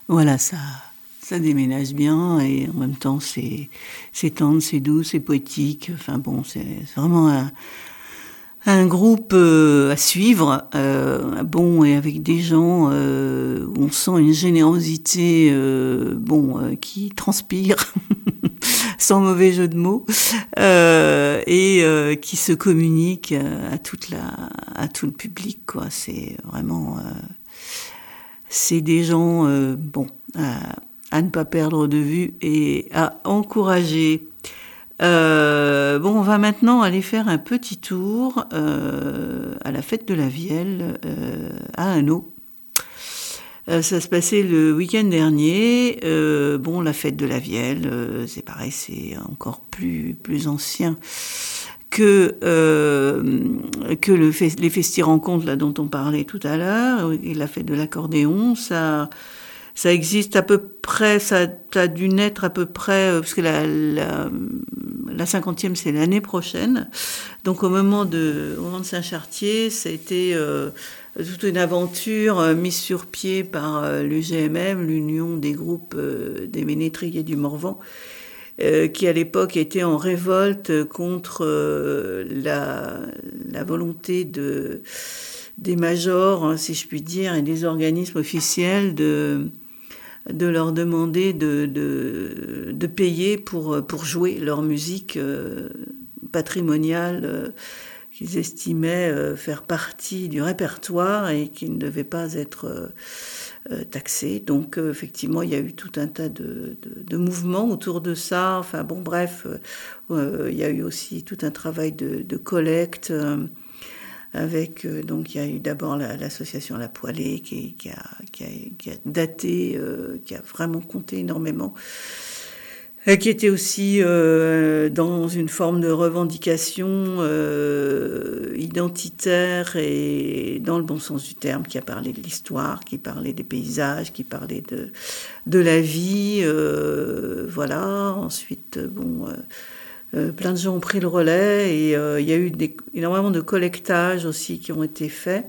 Voilà, ça déménage bien et en même temps c'est tendre, c'est doux, c'est poétique. Enfin bon, c'est vraiment un groupe à suivre, bon et avec des gens où on sent une générosité, qui transpire, sans mauvais jeu de mots, et qui se communique à tout le public, quoi. C'est vraiment, c'est des gens, à ne pas perdre de vue et à encourager. On va maintenant aller faire un petit tour à la fête de la Vielle à Hanau. Ça se passait le week-end dernier. La fête de la Vielle, c'est pareil, c'est encore plus ancien que les festi-rencontres là dont on parlait tout à l'heure et la fête de l'accordéon. Ça existe à peu près, ça a dû naître à peu près, parce que la 50e c'est l'année prochaine. Donc au moment de Saint-Chartier, ça a été toute une aventure mise sur pied par l'UGMM, l'Union des groupes des ménétriers du Morvan, qui à l'époque était en révolte contre la volonté des majors, hein, si je puis dire, et des organismes officiels de leur demander de payer pour jouer leur musique patrimoniale qu'ils estimaient faire partie du répertoire et qui ne devait pas être taxée. Donc effectivement, il y a eu tout un tas de mouvements autour de ça. Enfin bon, bref, il y a eu aussi tout un travail de collecte. Avec donc il y a eu d'abord l'association La Poêlée qui a daté, qui a vraiment compté énormément, qui était aussi dans une forme de revendication identitaire et dans le bon sens du terme, qui a parlé de l'histoire, qui parlait des paysages, qui parlait de la vie, voilà. Ensuite plein de gens ont pris le relais et il y a eu énormément de collectages aussi qui ont été faits.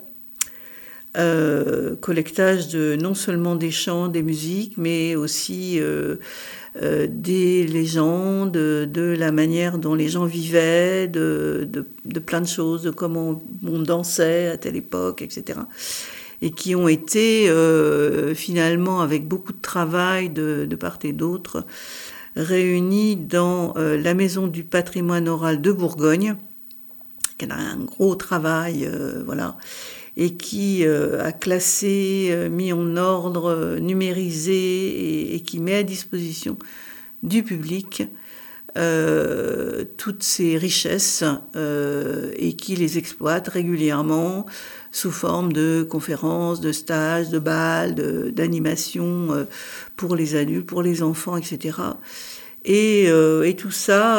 Collectage de non seulement des chants, des musiques, mais aussi des légendes, de la manière dont les gens vivaient, de plein de choses, de comment on dansait à telle époque, etc. Et qui ont été finalement, avec beaucoup de travail de part et d'autre, réunis dans la Maison du patrimoine oral de Bourgogne, qui a un gros travail, et qui a classé, mis en ordre, numérisé et qui met à disposition du public toutes ces richesses et qui les exploite régulièrement sous forme de conférences, de stages, de bals, d'animations pour les adultes, pour les enfants, etc. Et tout ça,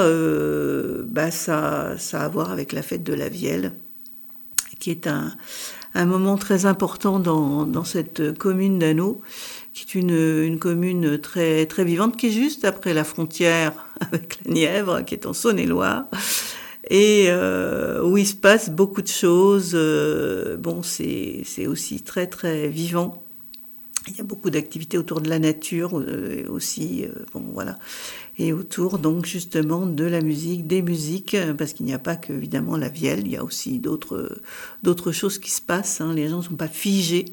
ça a à voir avec la fête de la Vielle, qui est un moment très important dans cette commune d'Hanau, qui est une commune très, très vivante, qui est juste après la frontière avec la Nièvre, qui est en Saône-et-Loire, et où il se passe beaucoup de choses. C'est aussi très, très vivant. Il y a beaucoup d'activités autour de la nature aussi, et autour donc justement de la musique, des musiques, parce qu'il n'y a pas que évidemment la Vielle, il y a aussi d'autres choses qui se passent. Hein. Les gens ne sont pas figés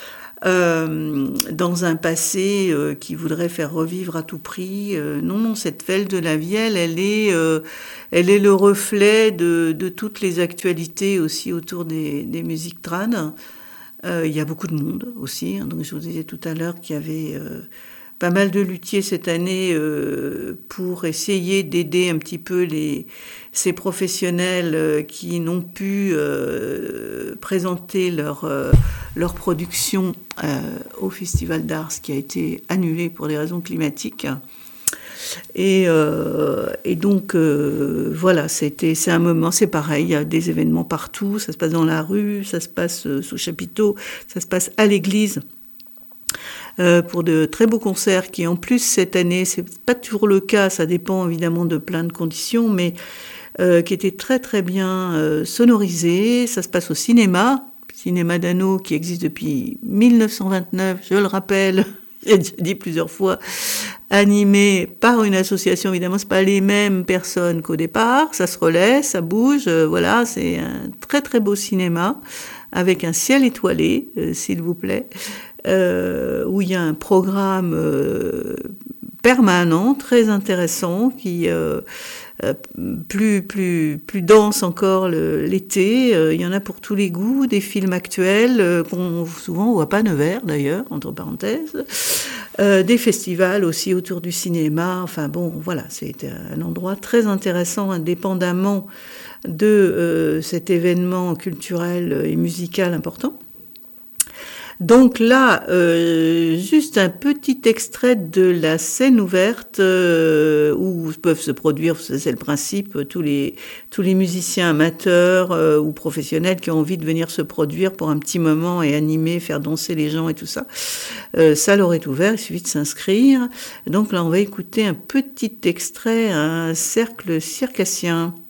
dans un passé qui voudrait faire revivre à tout prix. Non, cette fête de la Vielle, elle est le reflet de toutes les actualités aussi autour des musiques trad. Il y a beaucoup de monde aussi, hein. Donc je vous disais tout à l'heure qu'il y avait pas mal de luthiers cette année pour essayer d'aider un petit peu ces professionnels qui n'ont pu présenter leur production au Festival d'Ars, qui a été annulé pour des raisons climatiques. Et donc voilà, c'est un moment, c'est pareil, il y a des événements partout, ça se passe dans la rue, ça se passe sous chapiteau, ça se passe à l'église, pour de très beaux concerts qui en plus cette année, c'est pas toujours le cas, ça dépend évidemment de plein de conditions, mais qui étaient très très bien sonorisés. Ça se passe au cinéma d'Hanau qui existe depuis 1929, je le rappelle. j'ai déjà dit plusieurs fois, animé par une association. Évidemment, c'est pas les mêmes personnes qu'au départ. Ça se relaie, ça bouge. Voilà, c'est un très très beau cinéma avec un ciel étoilé, s'il vous plaît, où il y a un programme permanent, très intéressant, qui plus dense encore l'été. Il y en a pour tous les goûts, des films actuels qu'on souvent voit pas Nevers d'ailleurs, entre parenthèses, des festivals aussi autour du cinéma. Enfin bon, voilà, c'est un endroit très intéressant, indépendamment de cet événement culturel et musical important. Donc là, juste un petit extrait de la scène ouverte où peuvent se produire, c'est le principe, tous les musiciens amateurs ou professionnels qui ont envie de venir se produire pour un petit moment et animer, faire danser les gens et tout ça. Ça leur est ouvert, il suffit de s'inscrire. Donc là, on va écouter un petit extrait, un cercle circassien.